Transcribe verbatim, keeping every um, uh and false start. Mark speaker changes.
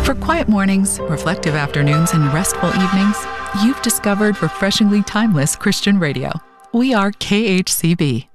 Speaker 1: For quiet mornings, reflective afternoons, and restful evenings, you've discovered refreshingly timeless Christian radio. We are K H C B.